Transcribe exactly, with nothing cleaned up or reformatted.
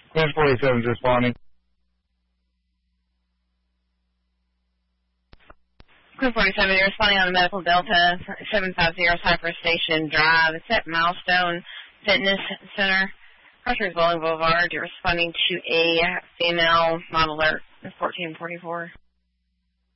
Queen forty-seven is responding. Queen forty-seven, you're responding on the Medical Delta, seven fifty Cypress Station Drive. It's at Milestone Fitness Center, Crossroads Bowling Boulevard. You're responding to a female model alert, fourteen forty-four.